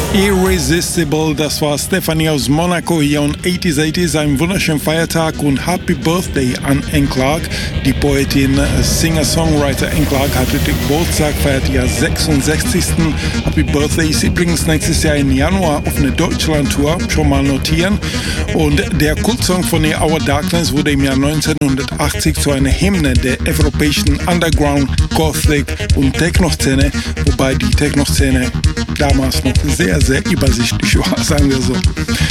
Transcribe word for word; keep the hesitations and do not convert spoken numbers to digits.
Irresistible, das war Stephanie aus Monaco hier und achtziger achtziger, einen wunderschönen Feiertag und Happy Birthday an Anne Clark. Die Poetin, Singer-Songwriter Anne Clark hatte den Geburtstag, feiert ihr sechsundsechzigsten Happy Birthday ist übrigens nächstes Jahr im Januar auf eine Deutschland-Tour, schon mal notieren. Und der Kultsong von The Our Darkness wurde im Jahr neunzehnhundertachtzig zu einer Hymne der europäischen Underground, Gothic und Techno-Szene, wobei die Techno-Szene damals noch sehr, sehr übersichtlich war, sagen wir so.